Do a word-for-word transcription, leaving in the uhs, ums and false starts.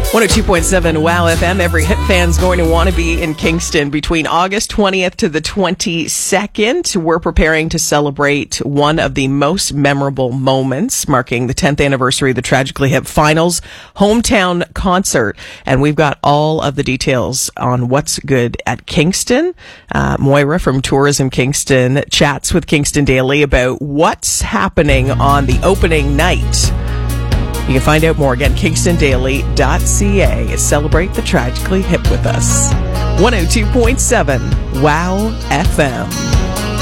one oh two point seven Wow F M. Every Hit fan's going to want to be in Kingston between August twentieth to the twenty-second. We're preparing to celebrate one of the most memorable moments, marking the tenth anniversary of the Tragically Hip Finals hometown concert. And we've got all of the details on what's good at Kingston. Uh, Moira from Tourism Kingston chats with Kingston Daily about what's happening on the opening night. You can find out more again, kingston daily dot c a. Celebrate the Tragically Hip with us. one oh two point seven Wow F M.